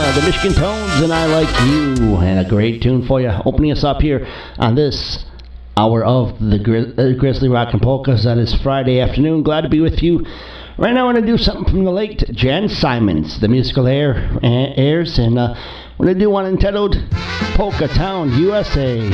the Michigan Tones and I Like You, and a great tune for you, opening us up here on this hour of the Grizzly Rock and Polkas on this Friday afternoon. Glad to be with you. Right now, I want to do something from the late Jan Simons, the musical airs, and we're going to do one entitled Polka Town, USA.